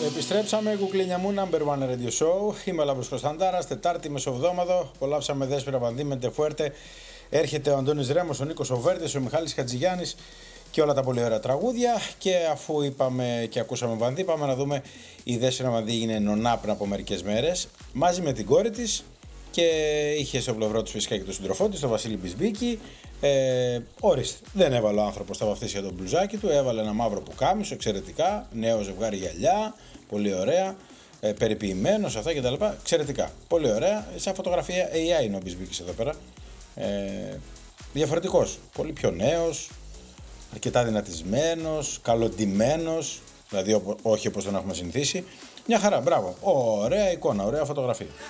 Επιστρέψαμε, κουκλίνια μου, number one radio show. Είμαι ο Λάμπρος Κωνσταντάρας, Τετάρτη μεσοβδόμαδο. Απολαύσαμε Δέσποιρα Βανδύ με Τεφουέρτε. Έρχεται ο Αντώνης Ρέμος, ο Νίκος Οβέρτης, ο Μιχάλης Χατζηγιάννης και όλα τα πολύ ωραία τραγούδια. Και αφού είπαμε και ακούσαμε Βανδύ, πάμε να δούμε. Η Δέσποιρα Βανδύ έγινε νονά πριν από μερικές μέρες μαζί με την κόρη της. Και είχε στο πλευρό του φυσικά και τον σύντροφό της, τον Βασίλη Μπισμπίκη. Ορίστε, δεν έβαλε ο άνθρωπος τα βαφτίσια για τον μπλουζάκι του, έβαλε ένα μαύρο πουκάμισο, εξαιρετικά, νέο ζευγάρι γυαλιά, πολύ ωραία, περιποιημένος, αυτά κτλ. Εξαιρετικά, πολύ ωραία. Σαν φωτογραφία AI είναι ο Μπισμπίκης εδώ πέρα. Διαφορετικός, πολύ πιο νέος, αρκετά δυνατισμένος, καλοντημένος, δηλαδή όχι όπως τον έχουμε συνηθίσει. Μια χαρά, μπράβο, ωραία εικόνα, ωραία φωτογραφία.